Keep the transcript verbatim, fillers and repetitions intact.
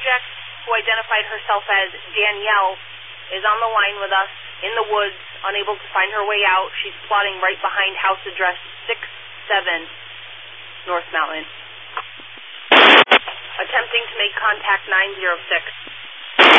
suspect, who identified herself as Danielle, is on the line with us in the woods, unable to find her way out. She's plotting right behind house address six seven North Mountain. Attempting to make contact nine zero six.